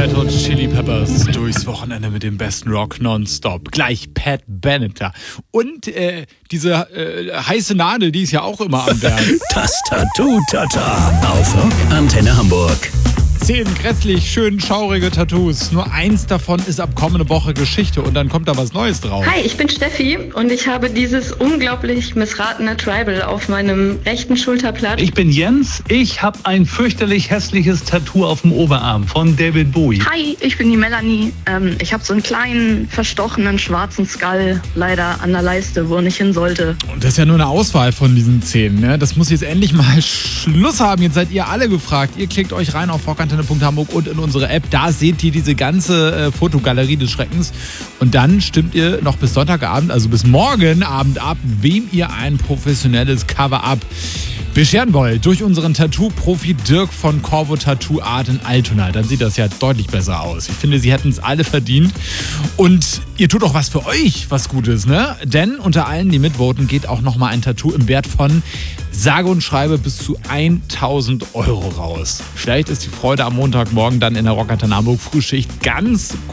Red Hot Chili Peppers durchs Wochenende mit dem besten Rock nonstop. Gleich Pat Benatar. Und diese heiße Nadel, die ist ja auch immer am Werk. Das Tattoo-Tata auf Rock Antenne Hamburg. 10 grässlich schön schaurige Tattoos. Nur eins davon ist ab kommende Woche Geschichte und dann kommt da was Neues drauf. Hi, ich bin Steffi und ich habe dieses unglaublich missratene Tribal auf meinem rechten Schulterblatt. Ich bin Jens. Ich habe ein fürchterlich hässliches Tattoo auf dem Oberarm von David Bowie. Hi, ich bin die Melanie. Ich habe so einen kleinen, verstochenen, schwarzen Skull leider an der Leiste, wo er nicht hin sollte. Und das ist ja nur eine Auswahl von diesen 10. Ne? Das muss jetzt endlich mal Schluss haben. Jetzt seid ihr alle gefragt. Ihr klickt euch rein auf rockantenne.hamburg und in unsere App. Da seht ihr diese ganze Fotogalerie des Schreckens. Und dann stimmt ihr noch bis Sonntagabend, also bis morgen Abend ab, wem ihr ein professionelles Cover-Up bescheren wollt. Durch unseren Tattoo-Profi Dirk von Corvo Tattoo Art in Altona. Dann sieht das ja deutlich besser aus. Ich finde, sie hätten es alle verdient. Und ihr tut auch was für euch, was Gutes, ne? Denn unter allen, die mitvoten, geht auch nochmal ein Tattoo im Wert von sage und schreibe bis zu 1.000 Euro raus. Vielleicht ist die Freude am Montagmorgen dann in der Rock Antenne Hamburg Frühschicht ganz